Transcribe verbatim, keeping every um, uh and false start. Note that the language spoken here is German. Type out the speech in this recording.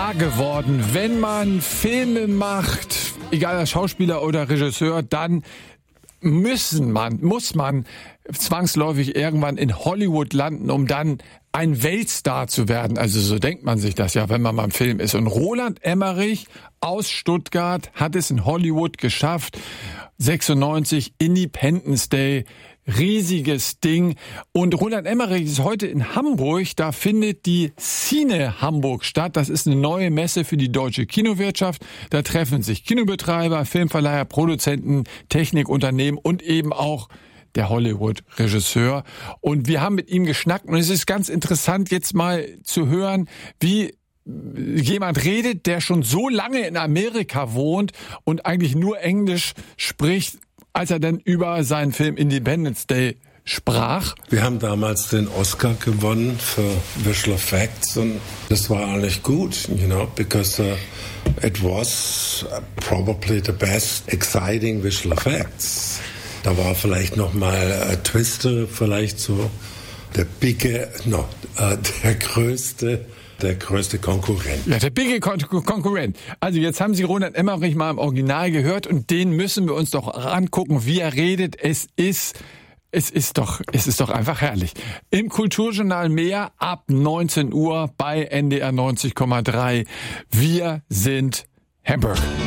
klar geworden, wenn man Filme macht, egal als Schauspieler oder Regisseur, dann müssen man, muss man zwangsläufig irgendwann in Hollywood landen, um dann ein Weltstar zu werden. Also so denkt man sich das ja, wenn man mal im Film ist. Und Roland Emmerich aus Stuttgart hat es in Hollywood geschafft. sechsundneunzig, Independence Day, riesiges Ding. Und Roland Emmerich ist heute in Hamburg. Da findet die Cine Hamburg statt. Das ist eine neue Messe für die deutsche Kinowirtschaft. Da treffen sich Kinobetreiber, Filmverleiher, Produzenten, Technikunternehmen und eben auch der Hollywood-Regisseur. Und wir haben mit ihm geschnackt. Und es ist ganz interessant, jetzt mal zu hören, wie jemand redet, der schon so lange in Amerika wohnt und eigentlich nur Englisch spricht, als er dann über seinen Film Independence Day sprach. Wir haben damals den Oscar gewonnen für Visual Effects und das war eigentlich gut, you know, because uh, it was probably the best exciting visual effects. Da war vielleicht noch mal uh, Twister, vielleicht so der bigge, no, uh, der größte Der größte Konkurrent. Ja, der bigge Kon- Konkurrent. Also jetzt haben Sie Roland Emmerich mal im Original gehört und den müssen wir uns doch angucken, wie er redet. Es ist, es ist doch, es ist doch einfach herrlich. Im Kulturjournal mehr ab neunzehn Uhr bei N D R neunzig Komma drei. Wir sind Hamburg.